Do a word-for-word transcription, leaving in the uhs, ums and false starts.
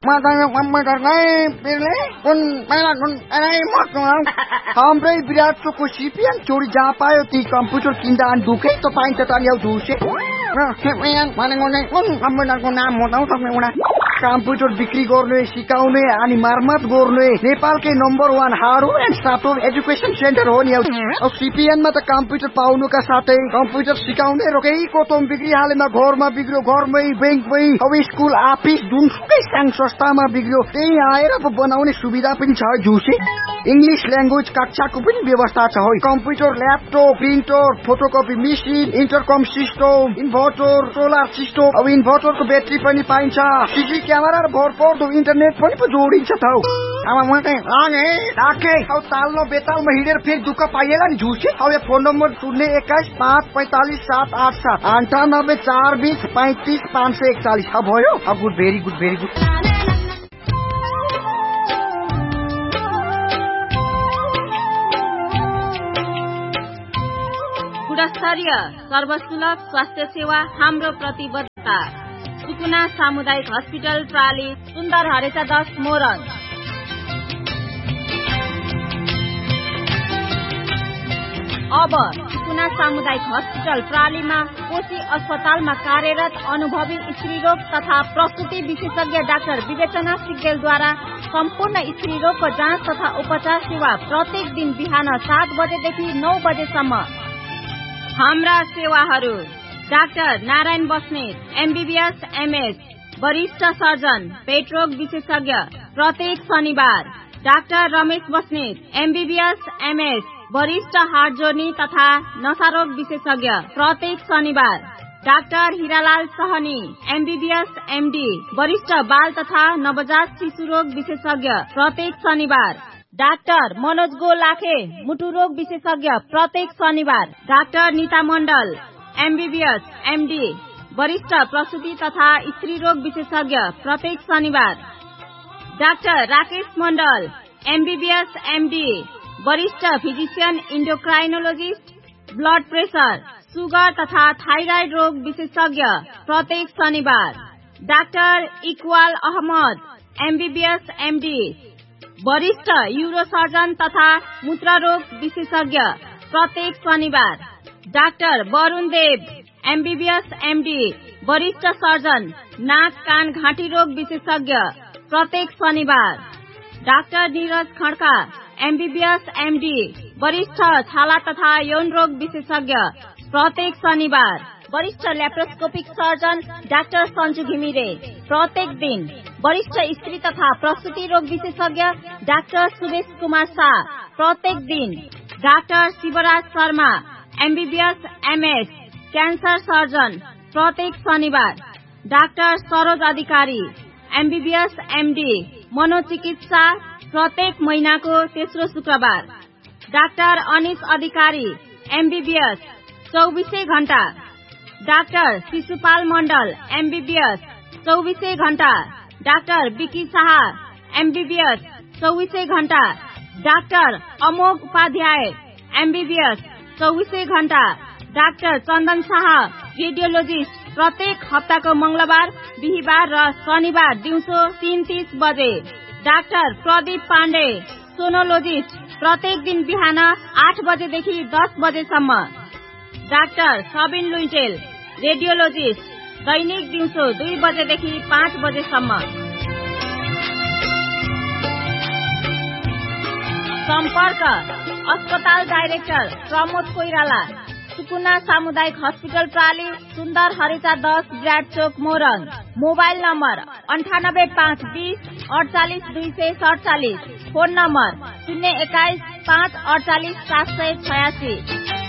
हाम्रै विराट चोकको सिपिएन चोरी जहाँ पायो ती कम्प्युटर किन्दा अनि दुखै त पाइन्छ त ल्याउ झुसे कम्प्युटरको नाम बताउ सक्ने एउटा कम्प्युटर बिक्री गर्ने सिकाउने अनि मर्मत गर्ने नेपालकै number one hardware and software education centre हो नि। अब सिपिएनमा त कम्प्युटर पाउनुका साथै कम्प्युटर सिकाउने रोकै कोतम बिक्री हालेमा घरमा बिग्रियो घरमै बैंकमै अब स्कुल अफिस जुनसुकै साङ संस्थामा बिग्रियो त्यही आएर अब बनाउने सुविधा पनि छ झुसे। इंग्लिश ल्याङ्ग्वेज कक्षाको पनि व्यवस्था छ। Computer laptop printer photocopy machine इन्टरकम system inverter solar system अब इन्भर्टरको ब्याट्री पनि पाइन्छ सीसी क्यामेरा र भरपर्दो इन्टरनेट पनि पो जोडिन्छ त। ताल बेतालमा हिँडेर फेरि दुःख पाइएला नि झुसे। अब फोन नम्बर शून्य एक्काइस पाँच पैंतालिस सात आठ सात अन्ठानब्बे चार बीस पैंतीस पाँच सय एकचालिस भयो। अब good very good very good. गुणस्तरीय सर्वसुलभ स्वास्थ्य सेवा हाम्रो प्रतिबद्धता। सुकुना सामुदायिक हस्पिटल प्राली सुन्दर हरेचा दस मोरङ। अब सुकुना सामुदायिक हस्पिटल प्रालीमा कोशी अस्पतालमा कार्यरत अनुभवी स्त्रीरोग तथा प्रसुति विशेषज्ञ डाक्टर विवेचना सिग्देलद्वारा सम्पूर्ण स्त्रीरोगको जाँच तथा उपचार सेवा प्रत्येक दिन बिहान सात बजेदेखि नौ बजेसम्म। हाम्रा सेवाहरू doctor Narayan Basnet MBBS MS वरिष्ठ सर्जन पेटरोग विशेषज्ञ प्रत्येक शनिबार। Doctor Ramesh Basnet MBBS MS वरिष्ठ हार्ट जोर्नी तथा नशारोग विशेषज्ञ प्रत्येक शनिबार। Doctor Hiralal Sahni MBBS MD वरिष्ठ बाल तथा नवजात शिशु रोग विशेषज्ञ प्रत्येक शनिबार। डाक्टर मनोज गो लाखे मुटु रोग विशेषज्ञ प्रत्येक शनिबार। डाक्टर नीता मण्डल एमबीबीएस एमडी वरिष्ठ प्रसुति तथा स्त्री रोग विशेषज्ञ प्रत्येक शनिबार। डाक्टर राकेश मण्डल एमबीबीएस एमडी वरिष्ठ फिजिशियन इन्डोक्राइनोलोजिस्ट ब्लड प्रेशर सुगर तथा थाइराइड रोग विशेषज्ञ प्रत्येक शनिबार। Doctor Iqbal Ahmad MBBS MD वरिष्ठ यूरोसर्जन तथा मूत्ररोग विशेषज्ञ प्रत्येक शनिबार। डाक्टर वरुण देव एमबीबीएस एमडी वरिष्ठ सर्जन नाक कान घाँटी रोग विशेषज्ञ प्रत्येक शनिबार। Doctor Neeraj Khadka MBBS MD वरिष्ठ छाला तथा यौन रोग विशेषज्ञ प्रत्येक शनिबार। वरिष्ठ laparoscopic surgeon doctor Sanju Ghimire प्रत्येक दिन। वरिष्ठ स्त्री तथा प्रसुति रोग विशेषज्ञ डाक्टर सुरेश कुमार शाह प्रत्येक दिन। Doctor Shivraj Sharma MBBS MS cancer surgeon प्रत्येक शनिबार। डाक्टर सरोज अधिकारी एमबीबीएस एमडी मनोचिकित्सा प्रत्येक महीनाको तेस्रो शुक्रबार। डाक्टर अनिश अधिकारी एमबीबीएस चौबीसै घण्टा। डाक्टर शिशुपाल मण्डल एमबीबीएस चौबीसै घण्टा। डाक्टर विकी शाह एमबीबीएस चौबीसै घण्टा। डाक्टर अमोघ उपाध्याय एमबीबीएस चौबीसै घण्टा। डाक्टर चन्दन शाह रेडियोलोजिस्ट प्रत्येक हप्ताको मंगलबार बिहिबार र शनिबार दिउँसो तीन तीस बजे। डाक्टर प्रदीप पाण्डे सोनोलोजिस्ट प्रत्येक दिन बिहान आठ बजेदेखि दस बजेसम्म। डाक्टर सबिन लुइटेल रेडियोलोजिस्ट दैनिक दिउँसो दुई बजेदेखि पाँच बजेसम्म। सम्पर्क अस्पताल डाइरेक्टर प्रमोद कोइराला सुकुना सामुदायिक हस्पिटल प्राली सुन्दर हरेचा दस विराट चोक मोरङ। मोबाइल नम्बर अन्ठानब्बे पाँच बीस अडचालिस दुई सय सडचालिस। फोन नम्बर शून्य एक्काइस पाँच अडचालिस सात सय छयासी।